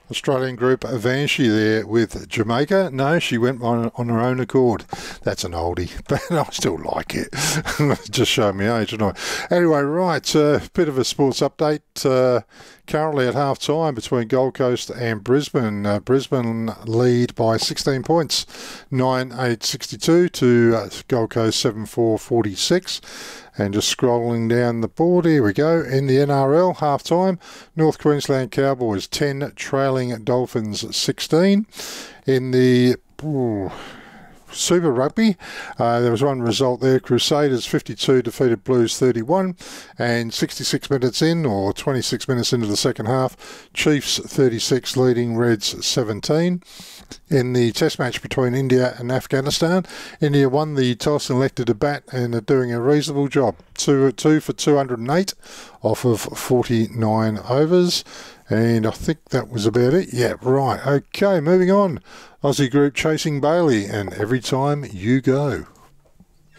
Australian group Avanshi there with Jamaica. No, she went on her own accord. That's an oldie, but I still like it. Just showing my age, don't I? Anyway, right, a bit of a sports update. Currently at half-time between Gold Coast and Brisbane. Brisbane lead by 16 points, 9-8-62 to Gold Coast 7-4-46. And just scrolling down the board, here we go. In the NRL, half-time, North Queensland Cowboys 10, trailing Dolphins 16. In the Super Rugby, there was one result there. Crusaders 52 defeated Blues 31, and 66 minutes in, or 26 minutes into the second half, Chiefs 36 leading Reds 17. In the test match between India and Afghanistan, India won the toss and elected to bat and are doing a reasonable job. 2 for 208 off of 49 overs. And I think that was about it. Yeah, right. Okay, moving on. Aussie group chasing Bailey, and every time you go.